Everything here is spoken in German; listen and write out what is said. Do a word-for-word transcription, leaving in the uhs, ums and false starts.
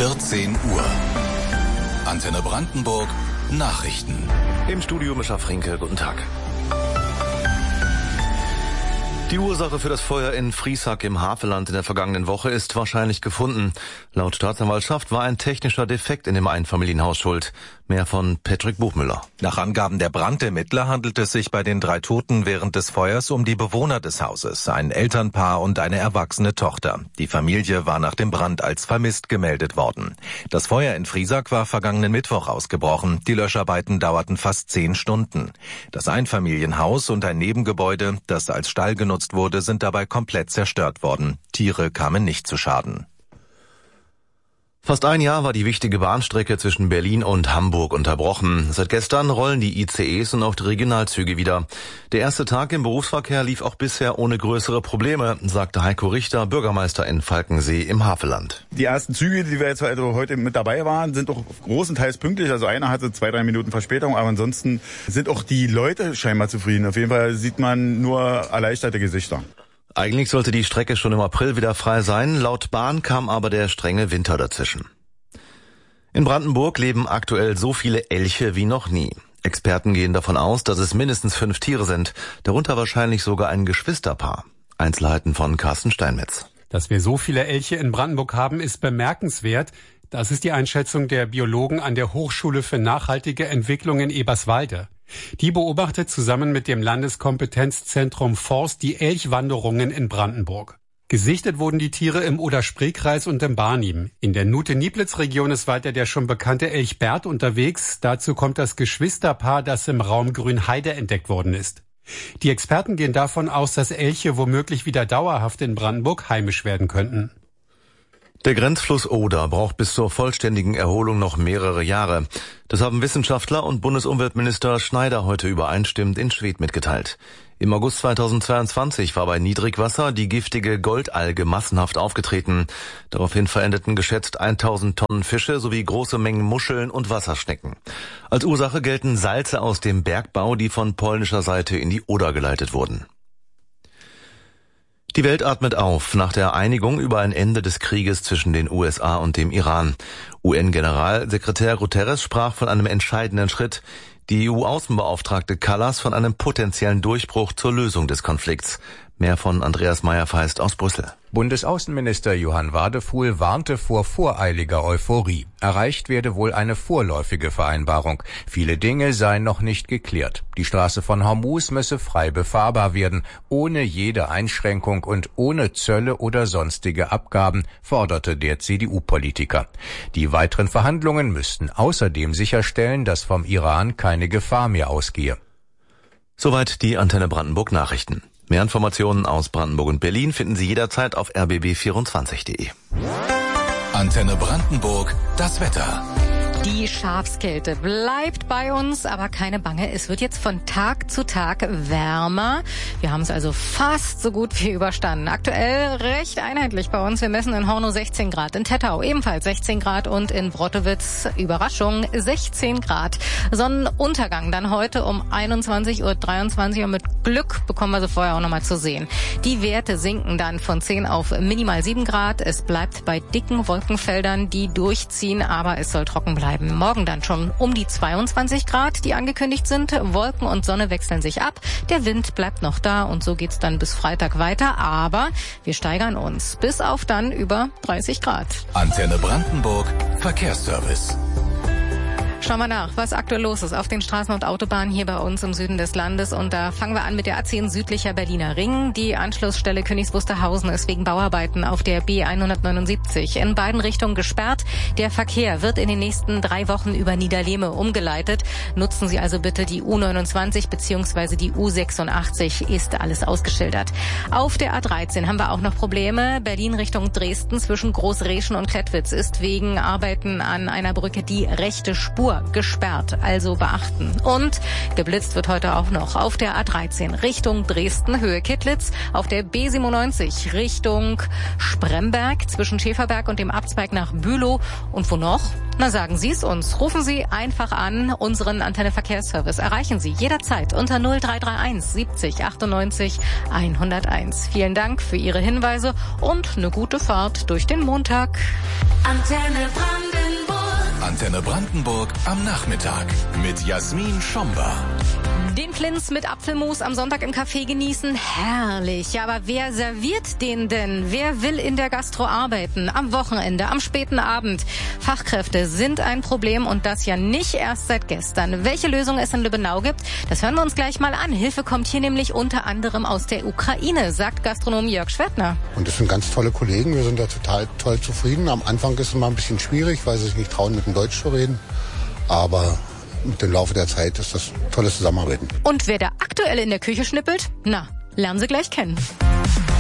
vierzehn Uhr. Antenne Brandenburg Nachrichten. Im Studio Mischa Frinke, guten Tag. Die Ursache für das Feuer in Friesack im Havelland in der vergangenen Woche ist wahrscheinlich gefunden. Laut Staatsanwaltschaft war ein technischer Defekt in dem Einfamilienhaus schuld. Mehr von Patrick Buchmüller. Nach Angaben der Brandermittler handelt es sich bei den drei Toten während des Feuers um die Bewohner des Hauses, ein Elternpaar und eine erwachsene Tochter. Die Familie war nach dem Brand als vermisst gemeldet worden. Das Feuer in Friesack war vergangenen Mittwoch ausgebrochen. Die Löscharbeiten dauerten fast zehn Stunden. Das Einfamilienhaus und ein Nebengebäude, das als Stall genutzt wurde, sind dabei komplett zerstört worden. Tiere kamen nicht zu Schaden. Fast ein Jahr war die wichtige Bahnstrecke zwischen Berlin und Hamburg unterbrochen. Seit gestern rollen die I C Es und auch die Regionalzüge wieder. Der erste Tag im Berufsverkehr lief auch bisher ohne größere Probleme, sagte Heiko Richter, Bürgermeister in Falkensee im Havelland. Die ersten Züge, die wir jetzt also heute mit dabei waren, sind auch großenteils pünktlich. Also einer hatte zwei, drei Minuten Verspätung, aber ansonsten sind auch die Leute scheinbar zufrieden. Auf jeden Fall sieht man nur erleichterte Gesichter. Eigentlich sollte die Strecke schon im April wieder frei sein, laut Bahn kam aber der strenge Winter dazwischen. In Brandenburg leben aktuell so viele Elche wie noch nie. Experten gehen davon aus, dass es mindestens fünf Tiere sind, darunter wahrscheinlich sogar ein Geschwisterpaar. Einzelheiten von Carsten Steinmetz. Dass wir so viele Elche in Brandenburg haben, ist bemerkenswert. Das ist die Einschätzung der Biologen an der Hochschule für nachhaltige Entwicklung in Eberswalde. Die beobachtet zusammen mit dem Landeskompetenzzentrum Forst die Elchwanderungen in Brandenburg. Gesichtet wurden die Tiere im Oder-Spree-Kreis und im Barnim. In der Nute-Nieplitz-Region ist weiter der schon bekannte Elch Bert unterwegs. Dazu kommt das Geschwisterpaar, das im Raum Grünheide entdeckt worden ist. Die Experten gehen davon aus, dass Elche womöglich wieder dauerhaft in Brandenburg heimisch werden könnten. Der Grenzfluss Oder braucht bis zur vollständigen Erholung noch mehrere Jahre. Das haben Wissenschaftler und Bundesumweltminister Schneider heute übereinstimmend in Schwedt mitgeteilt. Im August zweitausendzweiundzwanzig war bei Niedrigwasser die giftige Goldalge massenhaft aufgetreten. Daraufhin verendeten geschätzt tausend Tonnen Fische sowie große Mengen Muscheln und Wasserschnecken. Als Ursache gelten Salze aus dem Bergbau, die von polnischer Seite in die Oder geleitet wurden. Die Welt atmet auf nach der Einigung über ein Ende des Krieges zwischen den U S A und dem Iran. U N-Generalsekretär Guterres sprach von einem entscheidenden Schritt. Die E U-Außenbeauftragte Kallas von einem potenziellen Durchbruch zur Lösung des Konflikts. Mehr von Andreas Meyer-Feist aus Brüssel. Bundesaußenminister Johann Wadefuhl warnte vor voreiliger Euphorie. Erreicht werde wohl eine vorläufige Vereinbarung. Viele Dinge seien noch nicht geklärt. Die Straße von Hormuz müsse frei befahrbar werden, ohne jede Einschränkung und ohne Zölle oder sonstige Abgaben, forderte der C D U-Politiker. Die weiteren Verhandlungen müssten außerdem sicherstellen, dass vom Iran keine Gefahr mehr ausgehe. Soweit die Antenne Brandenburg Nachrichten. Mehr Informationen aus Brandenburg und Berlin finden Sie jederzeit auf r b b vierundzwanzig punkt de. Antenne Brandenburg, das Wetter. Die Schafskälte bleibt bei uns, aber keine Bange. Es wird jetzt von Tag zu Tag wärmer. Wir haben es also fast so gut wie überstanden. Aktuell recht einheitlich bei uns. Wir messen in Hornow sechzehn Grad, in Tettau ebenfalls sechzehn Grad und in Wrottewitz, Überraschung, sechzehn Grad. Sonnenuntergang dann heute um einundzwanzig Uhr dreiundzwanzig und mit Glück bekommen wir sie vorher auch nochmal zu sehen. Die Werte sinken dann von zehn auf minimal sieben Grad. Es bleibt bei dicken Wolkenfeldern, die durchziehen, aber es soll trocken bleiben. Morgen dann schon um die zweiundzwanzig Grad, die angekündigt sind. Wolken und Sonne wechseln sich ab. Der Wind bleibt noch da und so geht's dann bis Freitag weiter. Aber wir steigern uns bis auf dann über dreißig Grad. Antenne Brandenburg, Verkehrsservice. Schauen wir nach, was aktuell los ist auf den Straßen und Autobahnen hier bei uns im Süden des Landes. Und da fangen wir an mit der A zehn südlicher Berliner Ring. Die Anschlussstelle Königs Wusterhausen ist wegen Bauarbeiten auf der B hundertneunundsiebzig in beiden Richtungen gesperrt. Der Verkehr wird in den nächsten drei Wochen über Niederlehme umgeleitet. Nutzen Sie also bitte die U neunundzwanzig bzw. die U sechsundachtzig, ist alles ausgeschildert. Auf der A dreizehn haben wir auch noch Probleme. Berlin Richtung Dresden zwischen Großreschen und Klettwitz ist wegen Arbeiten an einer Brücke die rechte Spur gesperrt, also beachten. Und geblitzt wird heute auch noch auf der A dreizehn Richtung Dresden, Höhe Kittlitz, auf der B siebenundneunzig Richtung Spremberg zwischen Schäferberg und dem Abzweig nach Bülow. Und wo noch? Na, sagen Sie es uns. Rufen Sie einfach an unseren Antenne Verkehrsservice. Erreichen Sie jederzeit unter null drei drei eins siebzig achtundneunzig hunderteins. Vielen Dank für Ihre Hinweise und eine gute Fahrt durch den Montag. Antenne Antenne Brandenburg am Nachmittag mit Jasmin Schomba. Den Plins mit Apfelmus am Sonntag im Café genießen, herrlich. Ja, aber wer serviert den denn? Wer will in der Gastro arbeiten? Am Wochenende, am späten Abend. Fachkräfte sind ein Problem und das ja nicht erst seit gestern. Welche Lösung es in Lübbenau gibt, das hören wir uns gleich mal an. Hilfe kommt hier nämlich unter anderem aus der Ukraine, sagt Gastronom Jörg Schwertner. Und das sind ganz tolle Kollegen, wir sind da total toll zufrieden. Am Anfang ist es mal ein bisschen schwierig, weil sie sich nicht trauen, mit dem Deutsch zu reden. Aber mit dem Laufe der Zeit ist das tolles Zusammenarbeiten. Und wer da aktuell in der Küche schnippelt? Na, lernen Sie gleich kennen.